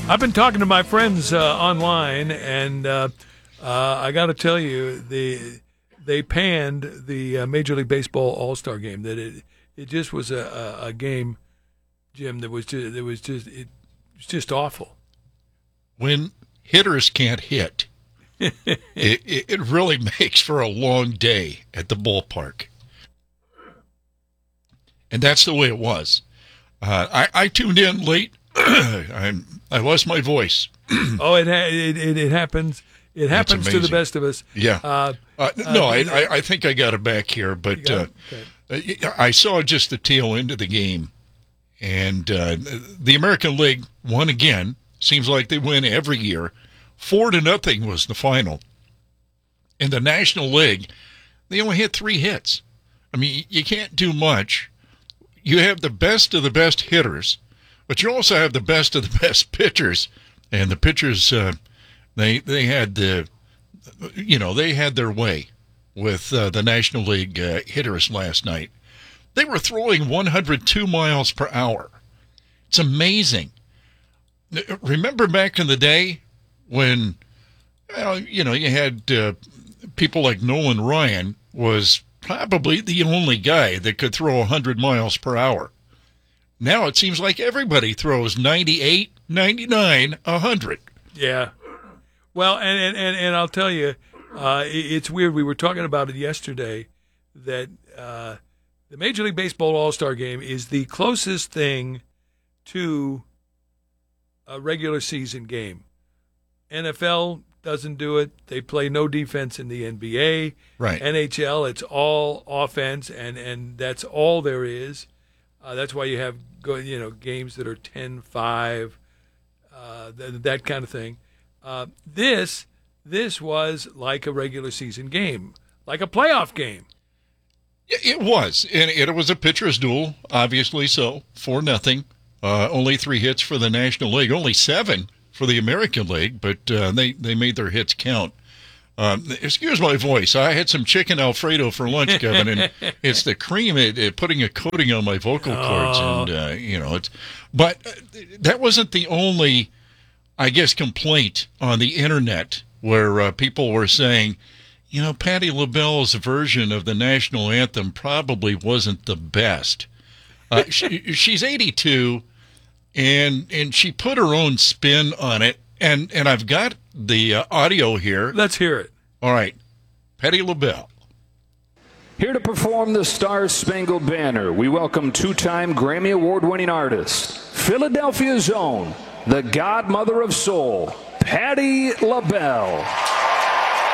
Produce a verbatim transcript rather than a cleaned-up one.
I've been talking to my friends uh, online, and uh, uh, I got to tell you, the they panned the uh, Major League Baseball All-Star Game. That it it just was a, a, a game, Jim. That was just, that was just it was just awful. When hitters can't hit, it, it it really makes for a long day at the ballpark, and that's the way it was. Uh, I, I tuned in late. I I lost my voice. oh, it, ha- it it it happens. It happens to the best of us. Yeah. Uh, uh, no, uh, I, I I think I got it back here, but uh, okay. I saw just the tail end of the game, and uh, the American League won again. Seems like they win every year. Four to nothing was the final. In the National League, they only hit three hits. I mean, you can't do much. You have the best of the best hitters, but you also have the best of the best pitchers. And the pitchers, uh, they they had the, you know, they had their way with uh, the National League uh, hitters last night. They were throwing one hundred two miles per hour. It's amazing. Remember back in the day when, well, you know, you had uh, people like Nolan Ryan was probably the only guy that could throw one hundred miles per hour. Now it seems like everybody throws ninety-eight, ninety-nine, one hundred. Yeah. Well, and, and, and, and I'll tell you, uh, it's weird. We were talking about it yesterday that uh, the Major League Baseball All-Star Game is the closest thing to a regular season game. N F L doesn't do it. They play no defense in the N B A. Right. N H L, it's all offense, and, and that's all there is. Uh, that's why you have you know games that are ten five, uh, th- that kind of thing. Uh, this this was like a regular season game, like a playoff game. It was, and it was a pitcher's duel, obviously so, four nothing. Uh, only three hits for the National League, only seven for the American League, but uh, they, they made their hits count. Um, excuse my voice. I had some chicken Alfredo for lunch, Kevin, and it's the cream it, it putting a coating on my vocal cords, oh. and uh, you know it's. But that wasn't the only, I guess, complaint on the internet where uh, people were saying, you know, Patti LaBelle's version of the national anthem probably wasn't the best. Uh, she, she's eighty-two, and and she put her own spin on it, and, and I've got the uh, audio here. Let's hear it. All right, Patti LaBelle. Here to perform the Star Spangled Banner, we welcome two-time Grammy Award-winning artist, Philadelphia's own, the godmother of soul, Patti LaBelle.